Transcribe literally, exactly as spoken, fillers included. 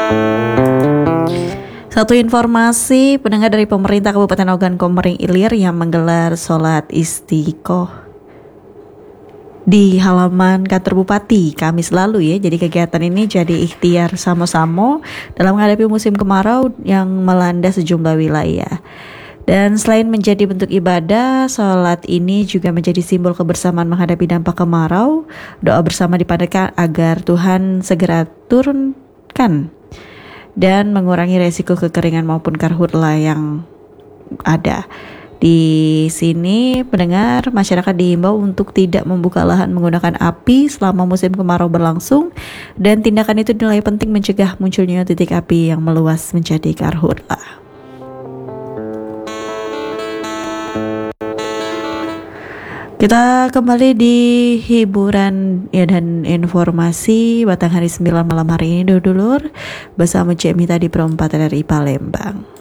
Satu informasi, pendengar dari pemerintah Kabupaten Ogan Komering Ilir yang menggelar sholat istiqoh di halaman kantor Bupati Kamis lalu ya. Jadi kegiatan ini jadi ikhtiar sama-sama dalam menghadapi musim kemarau yang melanda sejumlah wilayah. Dan selain menjadi bentuk ibadah, sholat ini juga menjadi simbol kebersamaan menghadapi dampak kemarau. Doa bersama dipandatkan agar Tuhan segera turunkan dan mengurangi resiko kekeringan maupun karhutla yang ada. Di sini pendengar, masyarakat diimbau untuk tidak membuka lahan menggunakan api selama musim kemarau berlangsung, dan tindakan itu dinilai penting mencegah munculnya titik api yang meluas menjadi karhutla. Kita kembali di hiburan ya dan informasi Batang Hari sembilan malam hari ini dulur bersama Cik Mita di Perempatan R I Palembang.